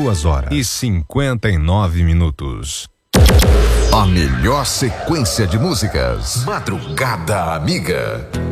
2h59. A melhor sequência de músicas. Madrugada Amiga.